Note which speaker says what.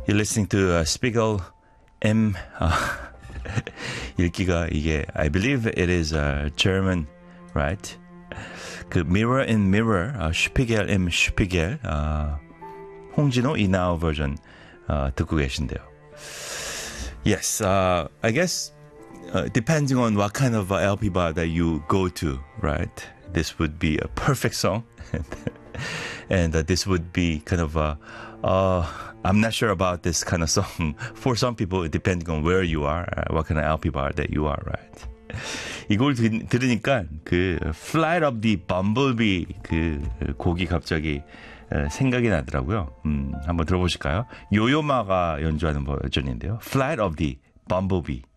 Speaker 1: You're listening to Spiegel M. 읽기가 이게 I believe it is German, right? 그 Mirror in Mirror, Spiegel M. Spiegel, 홍진호 이나우 버전 듣고 계신데요. Yes, I guess depending on what kind of LP bar that you go to, right? This would be a perfect song. And this would be kind of I'm not sure about this kind of song for some people depending on where you are, what kind of LP bar that you are, right? 이걸 들으니까 그 Flight of the Bumblebee 그 곡이 갑자기 생각이 나더라고요. 한번 들어보실까요? 요요마가 연주하는 버전인데요. Flight of the Bumblebee.